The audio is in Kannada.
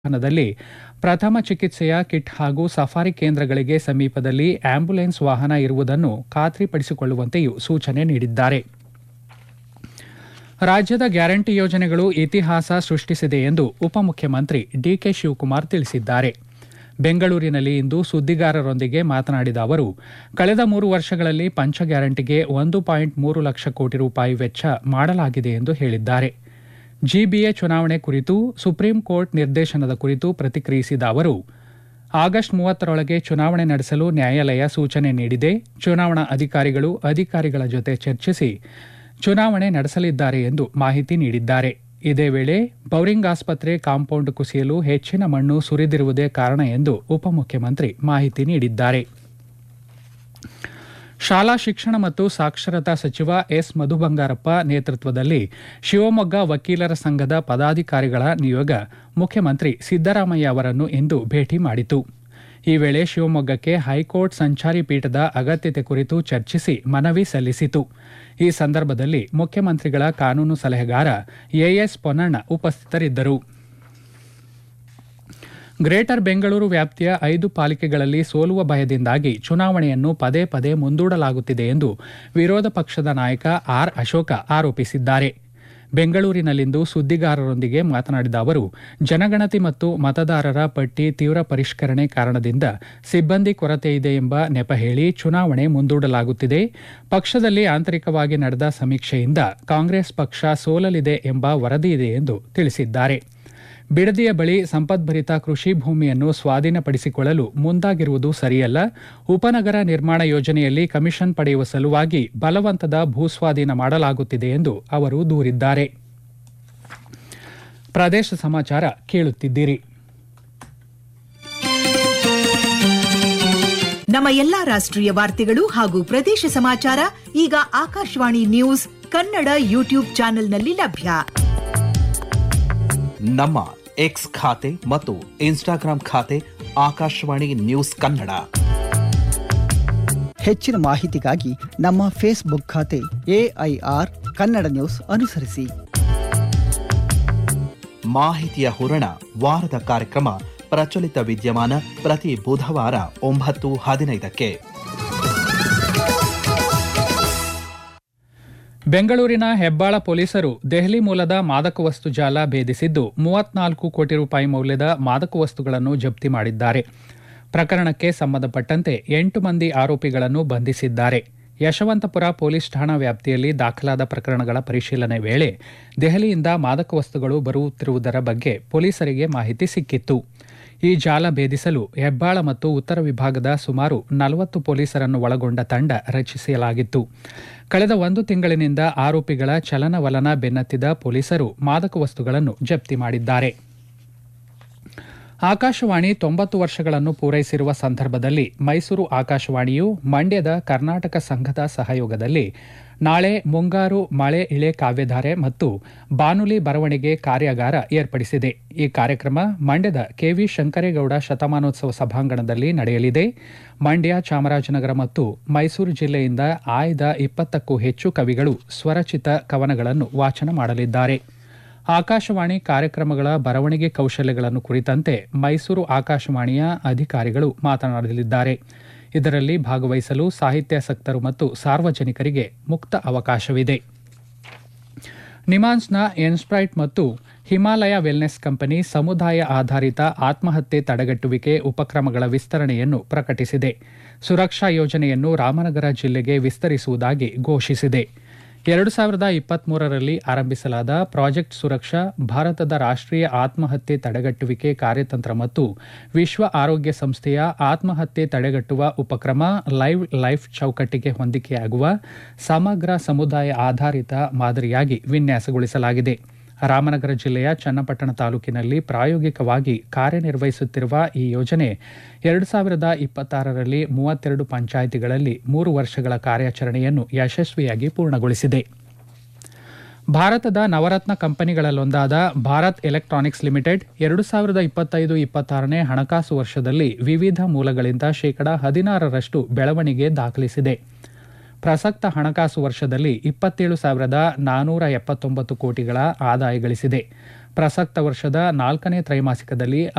ವಾಹನದಲ್ಲಿ ಪ್ರಥಮ ಚಿಕಿತ್ಸೆಯ ಕಿಟ್ ಹಾಗೂ ಸಫಾರಿ ಕೇಂದ್ರಗಳಿಗೆ ಸಮೀಪದಲ್ಲಿ ಆಂಬ್ಯುಲೆನ್ಸ್ ವಾಹನ ಇರುವುದನ್ನು ಖಾತ್ರಿಪಡಿಸಿಕೊಳ್ಳುವಂತೆಯೂ ಸೂಚನೆ ನೀಡಿದ್ದಾರೆ. ರಾಜ್ಯದ ಗ್ಯಾರಂಟಿ ಯೋಜನೆಗಳು ಇತಿಹಾಸ ಸೃಷ್ಟಿಸಿದೆ ಎಂದು ಉಪಮುಖ್ಯಮಂತ್ರಿ ಡಿಕೆ ಶಿವಕುಮಾರ್ ತಿಳಿಸಿದ್ದಾರೆ. ಬೆಂಗಳೂರಿನಲ್ಲಿ ಇಂದು ಸುದ್ದಿಗಾರರೊಂದಿಗೆ ಮಾತನಾಡಿದ ಅವರು, ಕಳೆದ 3 ವರ್ಷಗಳಲ್ಲಿ ಪಂಚ ಗ್ಯಾರಂಟಿಗೆ 1.3 ಲಕ್ಷ ಕೋಟಿ ರೂಪಾಯಿ ವೆಚ್ಚ ಮಾಡಲಾಗಿದೆ ಎಂದು ಹೇಳಿದ್ದಾರೆ. ಜಿಬಿಎ ಚುನಾವಣೆ ಕುರಿತು ಸುಪ್ರೀಂ ಕೋರ್ಟ್ ನಿರ್ದೇಶನದ ಕುರಿತು ಪ್ರತಿಕ್ರಿಯಿಸಿದ ಅವರು, ಆಗಸ್ಟ್ 30ರೊಳಗೆ ಚುನಾವಣೆ ನಡೆಸಲು ನ್ಯಾಯಾಲಯ ಸೂಚನೆ ನೀಡಿದೆ. ಚುನಾವಣಾ ಅಧಿಕಾರಿಗಳ ಜೊತೆ ಚರ್ಚಿಸಿ ಚುನಾವಣೆ ನಡೆಸಲಿದ್ದಾರೆ ಎಂದು ಮಾಹಿತಿ ನೀಡಿದ್ದಾರೆ. ಇದೇ ವೇಳೆ ಬೌರಿಂಗ್ ಆಸ್ಪತ್ರೆ ಕಾಂಪೌಂಡ್ ಕುಸಿಯಲು ಹೆಚ್ಚಿನ ಮಣ್ಣು ಸುರಿದಿರುವುದೇ ಕಾರಣ ಎಂದು ಉಪಮುಖ್ಯಮಂತ್ರಿ ಮಾಹಿತಿ ನೀಡಿದ್ದಾರೆ. ಶಾಲಾ ಶಿಕ್ಷಣ ಮತ್ತು ಸಾಕ್ಷರತಾ ಸಚಿವ ಎಸ್ ಮಧುಬಂಗಾರಪ್ಪ ನೇತೃತ್ವದಲ್ಲಿ ಶಿವಮೊಗ್ಗ ವಕೀಲರ ಸಂಘದ ಪದಾಧಿಕಾರಿಗಳ ನಿಯೋಗ ಮುಖ್ಯಮಂತ್ರಿ ಸಿದ್ದರಾಮಯ್ಯ ಅವರನ್ನು ಇಂದು ಭೇಟಿ ಮಾಡಿತು. ಈ ವೇಳೆ ಶಿವಮೊಗ್ಗಕ್ಕೆ ಹೈಕೋರ್ಟ್ ಸಂಚಾರಿ ಪೀಠದ ಅಗತ್ಯತೆ ಕುರಿತು ಚರ್ಚಿಸಿ ಮನವಿ ಸಲ್ಲಿಸಿತು. ಈ ಸಂದರ್ಭದಲ್ಲಿ ಮುಖ್ಯಮಂತ್ರಿಗಳ ಕಾನೂನು ಸಲಹೆಗಾರ ಎಎಸ್ ಪೊನ್ನಣ್ಣ ಉಪಸ್ಥಿತರಿದ್ದರು. ಗ್ರೇಟರ್ ಬೆಂಗಳೂರು ವ್ಯಾಪ್ತಿಯ 5 ಪಾಲಿಕೆಗಳಲ್ಲಿ ಸೋಲುವ ಭಯದಿಂದಾಗಿ ಚುನಾವಣೆಯನ್ನು ಪದೇ ಪದೇ ಮುಂದೂಡಲಾಗುತ್ತಿದೆ ಎಂದು ವಿರೋಧ ಪಕ್ಷದ ನಾಯಕ ಆರ್ ಅಶೋಕ ಆರೋಪಿಸಿದ್ದಾರೆ. ಬೆಂಗಳೂರಿನಲ್ಲಿಂದು ಸುದ್ದಿಗಾರರೊಂದಿಗೆ ಮಾತನಾಡಿದ ಅವರು, ಜನಗಣತಿ ಮತ್ತು ಮತದಾರರ ಪಟ್ಟಿ ತೀವ್ರ ಪರಿಷ್ಕರಣೆ ಕಾರಣದಿಂದ ಸಿಬ್ಬಂದಿ ಕೊರತೆಯಿದೆ ಎಂಬ ನೆಪ ಹೇಳಿ ಚುನಾವಣೆ ಮುಂದೂಡಲಾಗುತ್ತಿದೆ. ಪಕ್ಷದಲ್ಲಿ ಆಂತರಿಕವಾಗಿ ನಡೆದ ಸಮೀಕ್ಷೆಯಿಂದ ಕಾಂಗ್ರೆಸ್ ಪಕ್ಷ ಸೋಲಲಿದೆ ಎಂಬ ವರದಿಯಿದೆ ಎಂದು ತಿಳಿಸಿದ್ದಾರೆ. ಬಿಡದಿಯ ಬಳಿ ಸಂಪದ್ಭರಿತ ಕೃಷಿ ಭೂಮಿಯನ್ನು ಸ್ವಾಧೀನಪಡಿಸಿಕೊಳ್ಳಲು ಮುಂದಾಗಿರುವುದು ಸರಿಯಲ್ಲ. ಉಪನಗರ ನಿರ್ಮಾಣ ಯೋಜನೆಯಲ್ಲಿ ಕಮಿಷನ್ ಪಡೆಯುವ ಸಲುವಾಗಿ ಬಲವಂತದ ಭೂಸ್ವಾಧೀನ ಮಾಡಲಾಗುತ್ತಿದೆ ಎಂದು ಅವರು ದೂರಿದ್ದಾರೆ. ಪ್ರದೇಶ ಸಮಾಚಾರ ಕೇಳುತ್ತಿದ್ದೀರಿ. ನಮ್ಮ ಎಲ್ಲಾ ರಾಷ್ಟ್ರೀಯ ವಾರ್ತೆಗಳು ಹಾಗೂ ಪ್ರದೇಶ ಸಮಾಚಾರ ಈಗ ಆಕಾಶವಾಣಿ ನ್ಯೂಸ್ ಕನ್ನಡ ಯೂಟ್ಯೂಬ್ ಚಾನೆಲ್ನಲ್ಲಿ ಲಭ್ಯ. ನಮ್ಮ ಎಕ್ಸ್ ಖಾತೆ ಮತ್ತು ಇನ್ಸ್ಟಾಗ್ರಾಂ ಖಾತೆ ಆಕಾಶವಾಣಿ ನ್ಯೂಸ್ ಕನ್ನಡ. ಹೆಚ್ಚಿನ ಮಾಹಿತಿಗಾಗಿ ನಮ್ಮ ಫೇಸ್ಬುಕ್ ಖಾತೆ AIR ಕನ್ನಡ ನ್ಯೂಸ್ ಅನುಸರಿಸಿ. ಮಾಹಿತಿಯ ಹೂರಣ ವಾರದ ಕಾರ್ಯಕ್ರಮ ಪ್ರಚಲಿತ ವಿದ್ಯಮಾನ ಪ್ರತಿ ಬುಧವಾರ 9:15ಕ್ಕೆ. ಬೆಂಗಳೂರಿನ ಹೆಬ್ಬಾಳ ಪೊಲೀಸರು ದೆಹಲಿ ಮೂಲದ ಮಾದಕ ವಸ್ತು ಜಾಲ ಭೇದಿಸಿದ್ದು 34 ಕೋಟಿ ರೂಪಾಯಿ ಮೌಲ್ಯದ ಮಾದಕ ವಸ್ತುಗಳನ್ನು ಜಪ್ತಿ ಮಾಡಿದ್ದಾರೆ. ಪ್ರಕರಣಕ್ಕೆ ಸಂಬಂಧಪಟ್ಟಂತೆ 8 ಮಂದಿ ಆರೋಪಿಗಳನ್ನು ಬಂಧಿಸಿದ್ದಾರೆ. ಯಶವಂತಪುರ ಪೊಲೀಸ್ ಠಾಣಾ ವ್ಯಾಪ್ತಿಯಲ್ಲಿ ದಾಖಲಾದ ಪ್ರಕರಣಗಳ ಪರಿಶೀಲನೆ ವೇಳೆ ದೆಹಲಿಯಿಂದ ಮಾದಕ ವಸ್ತುಗಳು ಬರುತ್ತಿರುವುದರ ಬಗ್ಗೆ ಪೊಲೀಸರಿಗೆ ಮಾಹಿತಿ ಸಿಕ್ಕಿತ್ತು. ಈ ಜಾಲ ಭೇದಿಸಲು ಹೆಬ್ಬಾಳ ಮತ್ತು ಉತ್ತರ ವಿಭಾಗದ ಸುಮಾರು 40 ಪೊಲೀಸರನ್ನು ಒಳಗೊಂಡ ತಂಡ ರಚಿಸಲಾಗಿತ್ತು. ಕಳೆದ 1 ತಿಂಗಳಿನಿಂದ ಆರೋಪಿಗಳ ಚಲನವಲನ ಬೆನ್ನತ್ತಿದ ಪೊಲೀಸರು ಮಾದಕ ವಸ್ತುಗಳನ್ನು ಜಪ್ತಿ ಮಾಡಿದ್ದಾರೆ. ಆಕಾಶವಾಣಿ 90 ವರ್ಷಗಳನ್ನು ಪೂರೈಸಿರುವ ಸಂದರ್ಭದಲ್ಲಿ ಮೈಸೂರು ಆಕಾಶವಾಣಿಯು ಮಂಡ್ಯದ ಕರ್ನಾಟಕ ಸಂಘದ ಸಹಯೋಗದಲ್ಲಿ ನಾಳೆ ಮುಂಗಾರು ಮಳೆ ಇಳೆ ಕಾವ್ಯಧಾರೆ ಮತ್ತು ಬಾನುಲಿ ಬರವಣಿಗೆ ಕಾರ್ಯಾಗಾರ ಏರ್ಪಡಿಸಿದೆ. ಈ ಕಾರ್ಯಕ್ರಮ ಮಂಡ್ಯದ ಕೆವಿ ಶಂಕರೇಗೌಡ ಶತಮಾನೋತ್ಸವ ಸಭಾಂಗಣದಲ್ಲಿ ನಡೆಯಲಿದೆ. ಮಂಡ್ಯ, ಚಾಮರಾಜನಗರ ಮತ್ತು ಮೈಸೂರು ಜಿಲ್ಲೆಯಿಂದ ಆಯ್ದ 20ಕ್ಕೂ ಹೆಚ್ಚು ಕವಿಗಳು ಸ್ವರಚಿತ ಕವನಗಳನ್ನು ವಾಚನ ಮಾಡಲಿದ್ದಾರೆ. ಆಕಾಶವಾಣಿ ಕಾರ್ಯಕ್ರಮಗಳ ಬರವಣಿಗೆ ಕೌಶಲ್ಯಗಳನ್ನು ಕುರಿತಂತೆ ಮೈಸೂರು ಆಕಾಶವಾಣಿಯ ಅಧಿಕಾರಿಗಳು ಮಾತನಾಡಲಿದ್ದಾರೆ. ಇದರಲ್ಲಿ ಭಾಗವಹಿಸಲು ಸಾಹಿತ್ಯಾಸಕ್ತರು ಮತ್ತು ಸಾರ್ವಜನಿಕರಿಗೆ ಮುಕ್ತ ಅವಕಾಶವಿದೆ. ನಿಮಾನ್ಸ್ನ ಎನ್ಸ್ಪ್ರೈಟ್ ಮತ್ತು ಹಿಮಾಲಯ ವೆಲ್ನೆಸ್ ಕಂಪನಿ ಸಮುದಾಯ ಆಧಾರಿತ ಆತ್ಮಹತ್ಯೆ ತಡೆಗಟ್ಟುವಿಕೆ ಉಪಕ್ರಮಗಳ ವಿಸ್ತರಣೆಯನ್ನು ಪ್ರಕಟಿಸಿದೆ. ಸುರಕ್ಷಾ ಯೋಜನೆಯನ್ನು ರಾಮನಗರ ಜಿಲ್ಲೆಗೆ ವಿಸ್ತರಿಸುವುದಾಗಿ ಘೋಷಿಸಿದೆ. 2023ರಲ್ಲಿ ಆರಂಭಿಸಲಾದ ಪ್ರಾಜೆಕ್ಟ್ ಸುರಕ್ಷಾ ಭಾರತದ ರಾಷ್ಟ್ರೀಯ ಆತ್ಮಹತ್ಯೆ ತಡೆಗಟ್ಟುವಿಕೆ ಕಾರ್ಯತಂತ್ರ ಮತ್ತು ವಿಶ್ವ ಆರೋಗ್ಯ ಸಂಸ್ಥೆಯ ಆತ್ಮಹತ್ಯೆ ತಡೆಗಟ್ಟುವ ಉಪಕ್ರಮ ಲೈಫ್ ಚೌಕಟ್ಟಿಗೆ ಹೊಂದಿಕೆಯಾಗುವ ಸಮಗ್ರ ಸಮುದಾಯ ಆಧಾರಿತ ಮಾದರಿಯಾಗಿ ವಿನ್ಯಾಸಗೊಳಿಸಲಾಗಿದೆ. ರಾಮನಗರ ಜಿಲ್ಲೆಯ ಚನ್ನಪಟ್ಟಣ ತಾಲೂಕಿನಲ್ಲಿ ಪ್ರಾಯೋಗಿಕವಾಗಿ ಕಾರ್ಯನಿರ್ವಹಿಸುತ್ತಿರುವ ಈ ಯೋಜನೆ 2026ರಲ್ಲಿ 32 ಪಂಚಾಯಿತಿಗಳಲ್ಲಿ 3 ವರ್ಷಗಳ ಕಾರ್ಯಾಚರಣೆಯನ್ನು ಯಶಸ್ವಿಯಾಗಿ ಪೂರ್ಣಗೊಳಿಸಿದೆ. ಭಾರತದ ನವರತ್ನ ಕಂಪನಿಗಳಲ್ಲೊಂದಾದ ಭಾರತ್ ಎಲೆಕ್ಟ್ರಾನಿಕ್ಸ್ ಲಿಮಿಟೆಡ್ 2025-26ನೇ ಹಣಕಾಸು ವರ್ಷದಲ್ಲಿ ವಿವಿಧ ಮೂಲಗಳಿಂದ ಶೇಕಡಾ 16ರಷ್ಟು ಬೆಳವಣಿಗೆ ದಾಖಲಿಸಿದೆ. ಪ್ರಸಕ್ತ ಹಣಕಾಸು ವರ್ಷದಲ್ಲಿ 27,479 ಕೋಟಿಗಳ ಆದಾಯ ಗಳಿಸಿದೆ. ಪ್ರಸಕ್ತ ವರ್ಷದ 4ನೇ ತ್ರೈಮಾಸಿಕದಲ್ಲಿ